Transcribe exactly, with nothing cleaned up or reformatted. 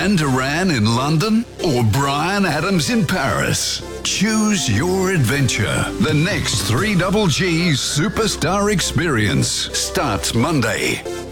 Duran Duran in London or Brian Adams in Paris? Choose your adventure. The next three G G Superstar Experience starts Monday.